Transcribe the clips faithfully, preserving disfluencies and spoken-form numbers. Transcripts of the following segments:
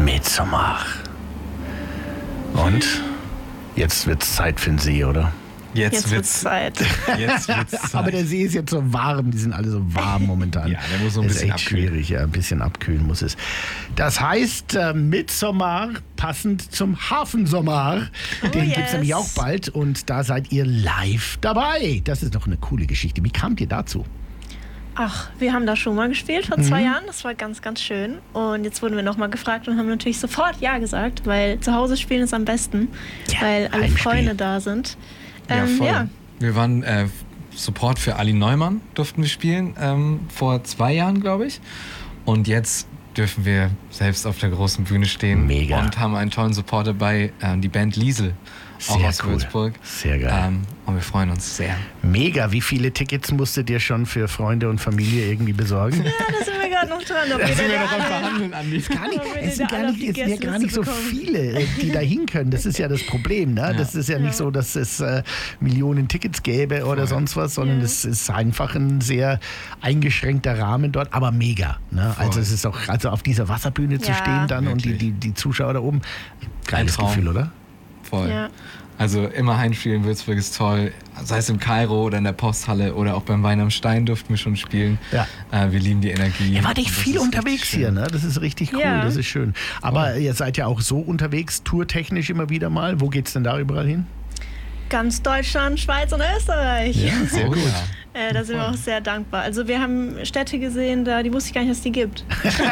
Midsommar. Und jetzt wird's Zeit für den See, oder? Jetzt, Jetzt wird's Zeit. Jetzt wird's Zeit. Aber der See ist jetzt so warm, die sind alle so warm momentan. Ja, der muss so ein ist bisschen echt abkühlen. schwierig, ja, ein bisschen abkühlen muss es. Das heißt, äh, Midsommar passend zum Hafensommer. Oh, Den yes. gibt's nämlich auch bald und da seid ihr live dabei. Das ist doch eine coole Geschichte. Wie kamt ihr dazu? Ach, wir haben da schon mal gespielt vor zwei Jahren. Das war ganz, ganz schön. Und jetzt wurden wir nochmal gefragt und haben natürlich sofort Ja gesagt, weil zu Hause spielen ist am besten, Ja, weil alle Heimspiel. Freunde da sind. Ja, Ähm, voll. ja. Wir waren äh, Support für Ali Neumann, durften wir spielen, ähm, vor zwei Jahren, glaube ich. Und jetzt dürfen wir selbst auf der großen Bühne stehen. Mega. Und haben einen tollen Support dabei, ähm, die Band Liesel, auch Sehr aus cool. Würzburg. Sehr geil. Ähm, und wir freuen uns sehr. Mega. Wie viele Tickets musstet ihr schon für Freunde und Familie irgendwie besorgen? Ja, da sind wir gerade noch dran. Ob Da wir sind wir da noch am alle- Verhandeln, Andi. Gar nicht, Aber wenn es ihr sind da gar alle nicht, auf es die sind ja gar nicht so Gästeliste viele, äh, die da hin können. Das ist ja das Problem. Ne? Das ist ja nicht Ja. so, dass es äh, Millionen Tickets gäbe oder Voll. sonst was, sondern Ja. es ist einfach ein sehr eingeschränkter Rahmen dort, aber mega. Ne? Also Voll. es ist auch, also auf dieser Wasserbühne zu Ja. stehen dann und die, Wirklich. die, die Zuschauer da oben. Geiles Traum. Gefühl, oder? Voll. Ja. Also immer Heimspiel in Würzburg ist toll. Sei es im Kairo oder in der Posthalle oder auch beim Wein am Stein durften wir schon spielen. Ja. Äh, wir lieben die Energie. Ihr wart echt Und das viel ist unterwegs richtig schön. hier, ne? Das ist richtig cool, Ja. das ist schön. Aber ihr seid ja auch so unterwegs, tourtechnisch immer wieder mal. Wo geht's denn da überall hin? Ganz Deutschland, Schweiz und Österreich. sehr Oh, gut. ja. Äh, da sind wir auch sehr dankbar. Also wir haben Städte gesehen, da die wusste ich gar nicht, dass die gibt.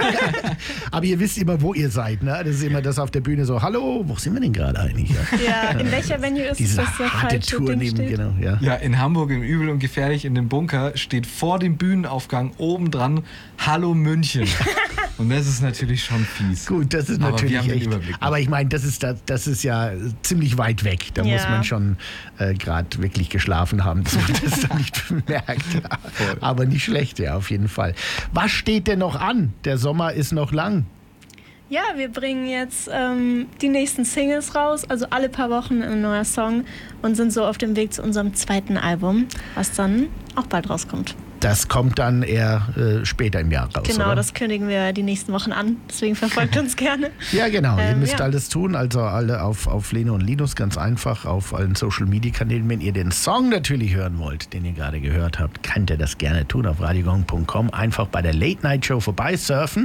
Aber ihr wisst immer, wo ihr seid, ne? Das ist immer das auf der Bühne so, hallo, wo sind wir denn gerade eigentlich? Ja? Ja, in welcher Venue ist es, Diese dass der harte falsche Tour Ding neben, steht? genau, ja. Ja, in Hamburg im Übel und Gefährlich in dem Bunker steht vor dem Bühnenaufgang oben dran Hallo München. Und das ist natürlich schon fies. Gut, das ist Aber natürlich wir haben den echt. Überblick noch. Aber ich meine, das ist, das, das ist ja ziemlich weit weg. Da Ja. muss man schon äh, gerade wirklich geschlafen haben, dass man das dann nicht bemerkt. Aber nicht schlecht, ja, auf jeden Fall. Was steht denn noch an? Der Sommer ist noch lang. Ja, wir bringen jetzt ähm, die nächsten Singles raus, also alle paar Wochen ein neuer Song und sind so auf dem Weg zu unserem zweiten Album, was dann auch bald rauskommt. Das kommt dann eher äh, später im Jahr raus, Genau, oder? das kündigen wir die nächsten Wochen an, deswegen verfolgt uns gerne. Ja, genau. Ihr Ähm, müsst ja. alles tun. Also alle auf, auf Lene und Linus, ganz einfach, auf allen Social-Media-Kanälen. Wenn ihr den Song natürlich hören wollt, den ihr gerade gehört habt, könnt ihr das gerne tun auf radiogong punkt com. Einfach bei der Late-Night-Show vorbeisurfen.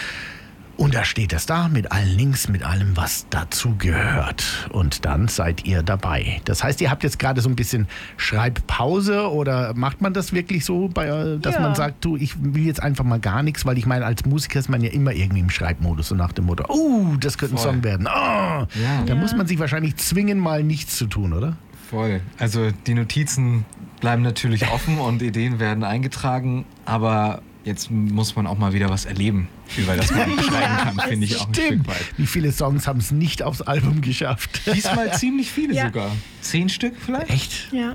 Und da steht es da mit allen Links, mit allem, was dazu gehört. Und dann seid ihr dabei. Das heißt, ihr habt jetzt gerade so ein bisschen Schreibpause oder macht man das wirklich so, bei, äh, dass Ja. man sagt, du, ich will jetzt einfach mal gar nichts, weil ich meine, als Musiker ist man ja immer irgendwie im Schreibmodus, so nach dem Motto, oh, das könnte ein Voll. Song werden. Oh. Ja. Da Ja. muss man sich wahrscheinlich zwingen, mal nichts zu tun, oder? Voll. Also die Notizen bleiben natürlich offen und Ideen werden eingetragen, aber jetzt muss man auch mal wieder was erleben, über das man schreiben kann, finde ich auch ein Stimmt. Stück weit. Wie viele Songs haben es nicht aufs Album geschafft? Diesmal ziemlich viele Ja. sogar. Zehn Stück vielleicht? Echt? Ja.